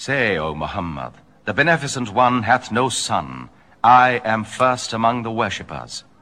Say, O Muhammad, the Beneficent One hath no son. I am first among the worshippers.